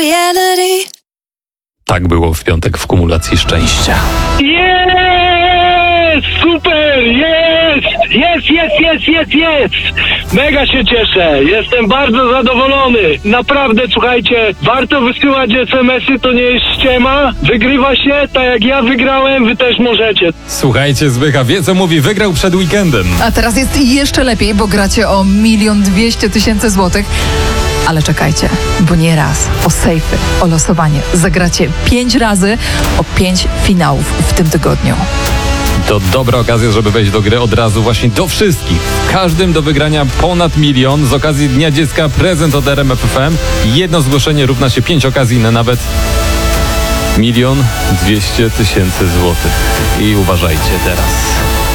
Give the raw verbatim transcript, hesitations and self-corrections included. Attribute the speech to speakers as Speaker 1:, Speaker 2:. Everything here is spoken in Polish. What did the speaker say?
Speaker 1: Tak było w piątek w kumulacji szczęścia.
Speaker 2: Jest! Super! Jest! Jest, jest, jest, jest, jest! Mega się cieszę. Jestem bardzo zadowolony. Naprawdę, słuchajcie, warto wysyłać es em esy, to nie jest ściema. Wygrywa się, tak jak ja wygrałem, wy też możecie.
Speaker 1: Słuchajcie, Zbycha wie co mówi, wygrał przed weekendem.
Speaker 3: A teraz jest jeszcze lepiej, bo gracie o milion dwieście tysięcy złotych. Ale czekajcie, bo nie raz o sejfy, o losowanie zagracie pięć razy o pięć finałów w tym tygodniu.
Speaker 1: To dobra okazja, żeby wejść do gry od razu właśnie do wszystkich. W każdym do wygrania ponad milion. Z okazji Dnia Dziecka prezent od R M F F M. Jedno zgłoszenie równa się pięć okazji na nawet milion dwieście tysięcy złotych. I uważajcie teraz.